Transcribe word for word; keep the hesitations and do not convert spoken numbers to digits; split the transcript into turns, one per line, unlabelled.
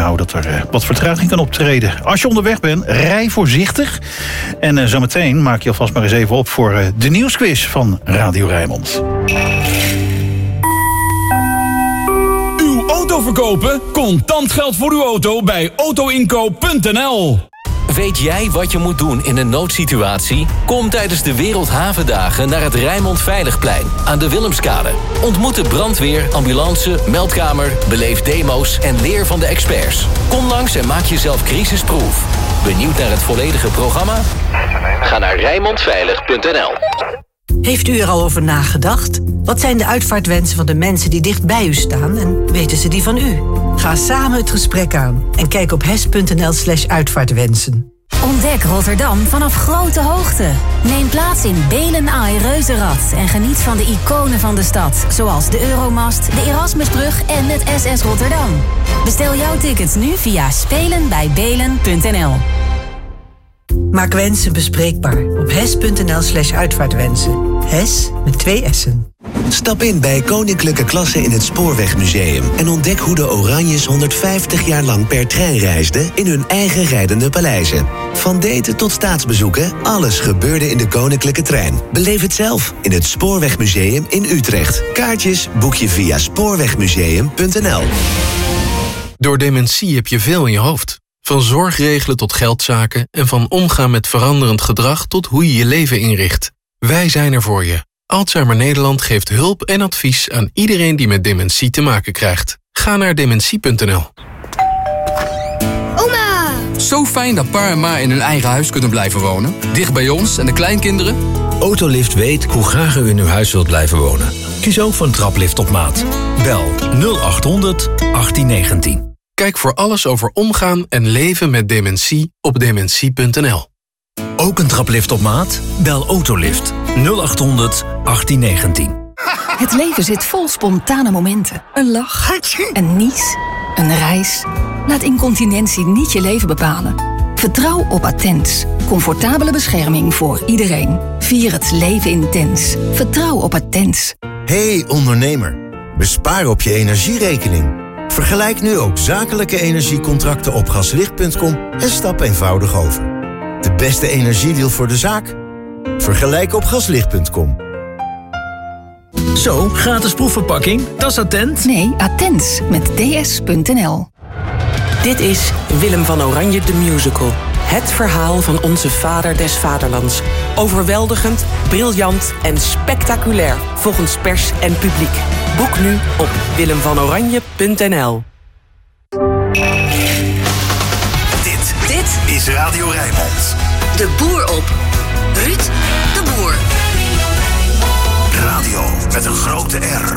houden dat er uh, wat vertraging kan optreden. Als je onderweg bent, rij voorzichtig. En uh, zometeen maak je alvast maar eens even op voor uh, de nieuwsquiz van Radio Rijnmond.
Uw auto verkopen? Contant geld voor uw auto bij autoinkoop punt n l.
Weet jij wat je moet doen in een noodsituatie? Kom tijdens de Wereldhavendagen naar het Rijnmond Veiligplein aan de Willemskade. Ontmoet de brandweer, ambulance, meldkamer, beleef demo's en leer van de experts. Kom langs en maak jezelf crisisproof. Benieuwd naar het volledige programma? Ga naar rijnmond veilig punt n l.
Heeft u er al over nagedacht? Wat zijn de uitvaartwensen van de mensen die dicht bij u staan en weten ze die van u? Ga samen het gesprek aan en kijk op hes punt n l slash uitvaartwensen.
Ontdek Rotterdam vanaf grote hoogte. Neem plaats in Belen Ai Reuzenrad en geniet van de iconen van de stad, zoals de Euromast, de Erasmusbrug en het S S Rotterdam. Bestel jouw tickets nu via spelen bij belen punt n l.
Maak wensen bespreekbaar op hes punt n l slash uitvaartwensen. Hes met twee S'en.
Stap in bij Koninklijke Klasse in het Spoorwegmuseum en ontdek hoe de Oranjes honderdvijftig jaar lang per trein reisden in hun eigen rijdende paleizen. Van daten tot staatsbezoeken, alles gebeurde in de Koninklijke Trein. Beleef het zelf in het Spoorwegmuseum in Utrecht. Kaartjes boek je via spoorwegmuseum punt n l.
Door dementie heb je veel in je hoofd. Van zorgregelen tot geldzaken en van omgaan met veranderend gedrag tot hoe je je leven inricht. Wij zijn er voor je. Alzheimer Nederland geeft hulp en advies aan iedereen die met dementie te maken krijgt. Ga naar dementie punt n l.
Oma!
Zo fijn dat pa en ma in hun eigen huis kunnen blijven wonen. Dicht bij ons en de kleinkinderen.
Autolift weet hoe graag u in uw huis wilt blijven wonen. Kies ook voor een traplift op maat. Bel nul acht honderd achttien negentien.
Kijk voor alles over omgaan en leven met dementie op dementie punt n l.
Ook een traplift op maat? Bel Autolift nul acht honderd achttien negentien.
Het leven zit vol spontane momenten. Een lach, een nies, een reis. Laat incontinentie niet je leven bepalen. Vertrouw op Attens. Comfortabele bescherming voor iedereen. Vier het leven intens. Vertrouw op Attens.
Hey ondernemer, bespaar op je energierekening. Vergelijk nu ook zakelijke energiecontracten op gaslicht punt com en stap eenvoudig over. De beste energiedeal voor de zaak? Vergelijk op gaslicht punt com.
Zo, gratis proefverpakking, dat is Attent?
Nee, Attens met d s punt n l.
Dit is Willem van Oranje de Musical. Het verhaal van onze vader des vaderlands. Overweldigend, briljant en spectaculair volgens pers en publiek. Boek nu op willem van oranje punt n l.
Dit, dit is Radio Rijnmond.
De boer op. Ruud de Boer.
Radio met een grote R.